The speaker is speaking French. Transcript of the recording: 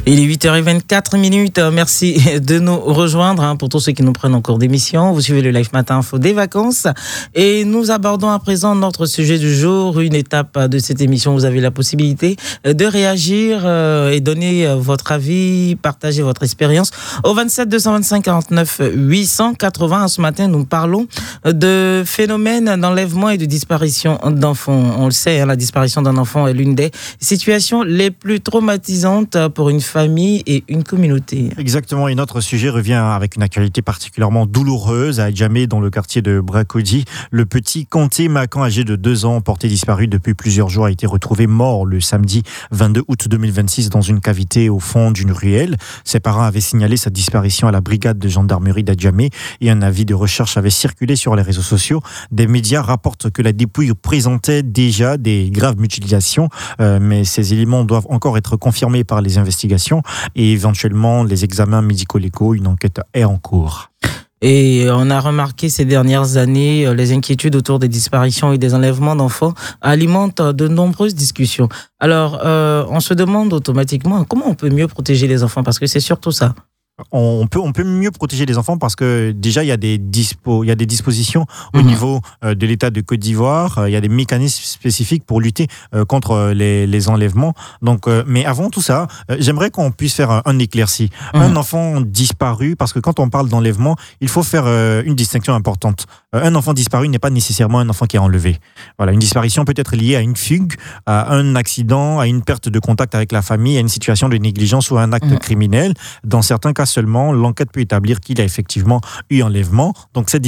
Il est 8h24. Merci de nous rejoindre. Pour tous ceux qui nous prennent en cours d'émission, vous suivez le Live Matin Info des vacances. Et nous abordons à présent notre sujet du jour. Une étape de cette émission, vous avez la possibilité de réagir et donner votre avis, partager votre expérience au 27 225 49 880. Ce matin, nous parlons de phénomènes d'enlèvement et de disparition d'enfants. On le sait, la disparition d'un enfant est l'une des situations les plus traumatisantes pour une famille et une communauté. Exactement, et notre sujet revient avec une actualité particulièrement douloureuse. À Adjamé, dans le quartier de Bracody, le petit Kanté Makan, âgé de 2 ans, porté disparu depuis plusieurs jours, a été retrouvé mort le samedi 22 août 2026 dans une cavité au fond d'une ruelle. Ses parents avaient signalé sa disparition à la brigade de gendarmerie d'Adjamé et un avis de recherche avait circulé sur les réseaux sociaux. Des médias rapportent que la dépouille présentait déjà des graves mutilations, mais ces éléments doivent encore être confirmés par les investigations et éventuellement les examens médico-légaux. Une enquête est en cours. Et on a remarqué ces dernières années, les inquiétudes autour des disparitions et des enlèvements d'enfants alimentent de nombreuses discussions. Alors, on se demande automatiquement comment on peut mieux protéger les enfants, parce que c'est surtout ça. On peut mieux protéger les enfants parce que déjà il y a des dispositions au niveau de l'État de Côte d'Ivoire. Il y a des mécanismes spécifiques pour lutter contre les enlèvements. Donc, mais avant tout ça, j'aimerais qu'on puisse faire un éclairci. Un enfant disparu, parce que quand on parle d'enlèvement, il faut faire une distinction importante. Un enfant disparu n'est pas nécessairement un enfant qui est enlevé. Voilà, une disparition peut être liée à une fugue, à un accident, à une perte de contact avec la famille, à une situation de négligence ou à un acte criminel. Dans certains cas seulement, l'enquête peut établir qu'il y a effectivement eu enlèvement. Donc cette